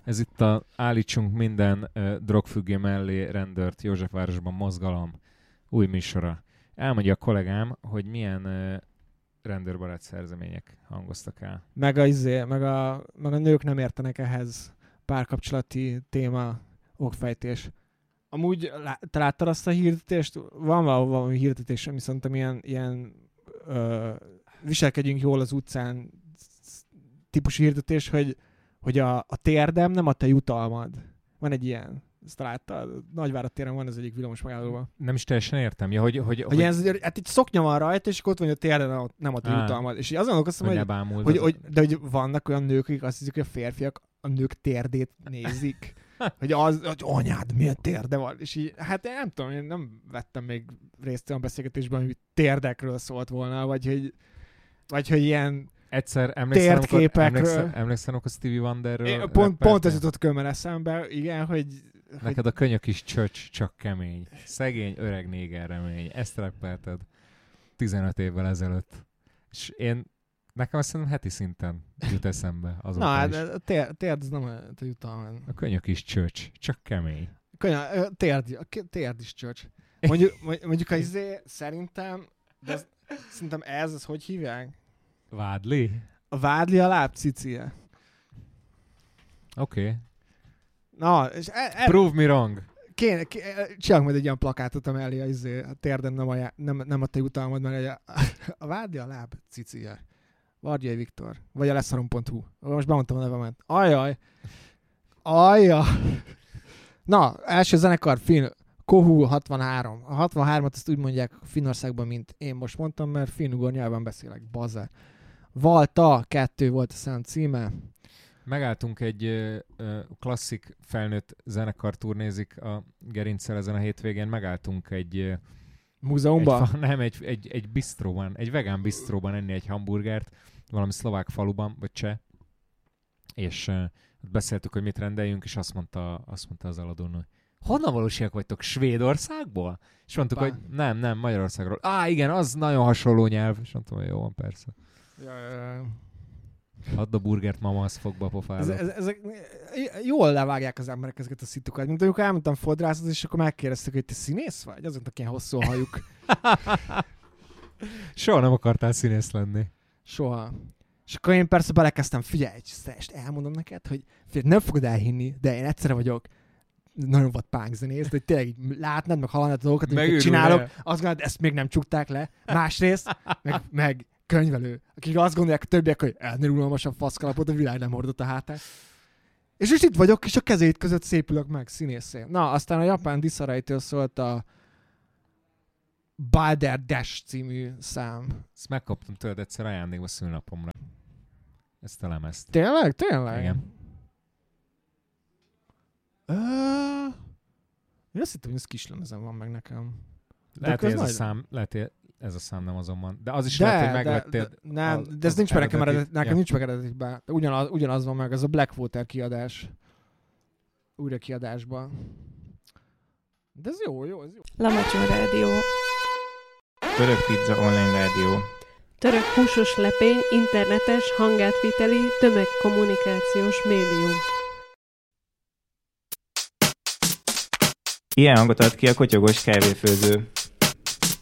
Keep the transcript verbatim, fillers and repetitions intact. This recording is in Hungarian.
Ez itt a Állítsunk minden uh, drogfüggő mellé rendőrt Józsefvárosban mozgalom új műsora. Elmondja a kollégám, hogy milyen uh, rendőrbarát szerzemények hangoztak el. Meg a, izé, meg, a, meg a nők nem értenek ehhez párkapcsolati téma okfejtés. Amúgy lá, te láttad azt a hirdetést? Van valami hirdetés, ami szerintem ilyen, ilyen ö, viselkedjünk jól az utcán típusú hirdetés, hogy, hogy a, a térdem nem a te jutalmad. Van egy ilyen. Ezt láttad? Nagyvárad téren van az egyik villamos megállóban. Nem is teljesen értem. Ja, hogy, hogy, hogy, hogy... Ez, hát itt szoknya van rajta, és ott van, hogy a térdem nem a te Á, jutalmad. És így azon gondolkoztam, hogy, hogy, hogy, hogy, de hogy vannak olyan nők, akik azt hiszik, hogy a férfiak a nők térdét nézik. hogy az, hogy anyád, milyen térde van. És így, hát én nem tudom, én nem vettem még részt olyan beszélgetésben, hogy térdekről szólt volna, vagy hogy, vagy hogy ilyen egyszer emlékszem, térdképekről. Emlékszem, emlékszem akkor Stevie Wonderről. Én, pont, pont ez jutott kömmel eszembe, igen, hogy... Neked hogy... a könyök is csöcs, csak kemény. Szegény, öreg néger remény. Ezt reppelted tizenöt évvel ezelőtt. És én nekem azt szerintem heti szinten jut eszembe azóta Na, is. a térd, térd az nem a jutalmad. A könyök is csöcs, csak kemény. Könyök, térd, a térd is csöcs. Mondjuk, mondjuk az izé, szerintem, de ez, szerintem ez, az hogy hívják? Vádli? A vádli a lábcicie. Oké. Okay. Na, és e, e, prove me wrong. Kéne, kéne, csinálok majd egy olyan plakátot, amellé a, izé, a térdem nem a, nem, nem a te jutalmad, mert a, a vádli a lábcicie. Vargyai Viktor. Vagy a leszarom pont hu. Most bemondtam a nevemet. Ajaj. Ajja. Na, első zenekar Finn. Kohu hatvanhárom. A hatvanhármat azt úgy mondják Finnországban, mint én most mondtam, mert finnugor nyelven beszélek. Bazze. Valta kettő volt a szám címe. Megálltunk egy ö, ö, klasszik felnőtt zenekar turnézik a Gerinccel ezen a hétvégén. Megálltunk egy... Ö, múzeumban? Egy, nem, egy, egy, egy bistróban, egy vegán bistróban enni egy hamburgert, valami szlovák faluban, vagy cseh. És uh, beszéltük, hogy mit rendeljünk, és azt mondta, azt mondta az eladón, hogy honnan valósiak vagytok? Svédországból? És mondtuk, Bá. hogy nem, nem, Magyarországról. Á, igen, az nagyon hasonló nyelv. És mondtam, hogy jó van, persze. Ja, ja, ja. Add a burgert, mama, az fogba a pofába. Ez, ez, ezek, jól levágják az emberek ezeket a szitukat. Mint amikor elmondtam fodrászni, és akkor megkérdeztek, hogy te színész vagy? Azoknak ilyen hosszú hajuk. Soha nem akartál színész lenni. Soha. És akkor én persze belekezdtem, figyelj, ezt elmondom neked, hogy figyelj, nem fogod elhinni, de én egyszerre vagyok nagyon vad pánkzenész, hogy tényleg látnád, meg hallanád a dolgokat, amiket csinálok, azt gondolod, ezt még nem csukták le. Másrészt, meg, meg könyvelő, akik azt gondolják a többiek, hogy ennél unalmasabb faszkalapot a világ nem hordott a hátán. És most itt vagyok, és a kezét között szépülök meg színészé. Na, aztán a japán Disaraytől szólt a Balder Dash című szám. Ezt megkaptam tőled egyszer ajándékba szülnapomra. Ezt a lemezt. Tényleg? Tényleg? Igen. Uh, én azt hittem, hogy ez kislemezen van meg nekem. De lehet, hogy ez, nagy... a szám, lehet, hogy ez a szám nem azon van. De az is de, lehet, hogy megvettél. De, de, nem, de ez nincs meg nekem eredeti, nekem ja. nincs meg eredetiben. Ugyanaz, ugyanaz van meg, ez a Blackwater kiadás. Újra kiadásban. De ez jó, jó, ez jó. Lamacson Rádió. Török Pizza Online Rádió. Török húsos lepény, internetes, hangátviteli, tömegkommunikációs médium. Ilyen hangot ad ki a kotyogós kávéfőző.